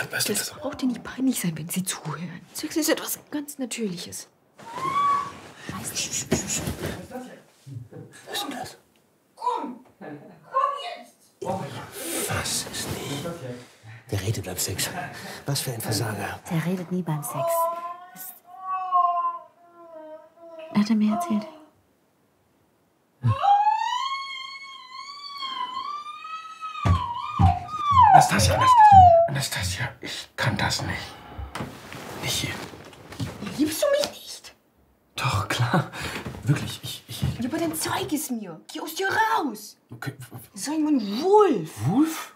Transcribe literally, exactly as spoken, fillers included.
weißt du das das? braucht dir nicht peinlich sein, wenn Sie zuhören. Sex ist etwas ganz Natürliches. Was ist denn das? Komm! Komm jetzt! Was ist nicht? Der redet beim Sex. Was für ein Versager. Der redet nie beim Sex. Das hat er mir erzählt. Anastasia, Anastasia, Anastasia, ich kann das nicht. Nicht hier. Liebst du mich nicht? Doch, klar. Wirklich, ich... ich Ja, aber dann zeig es mir. Geh aus dir raus. okay. Sei mein Wolf. Wolf?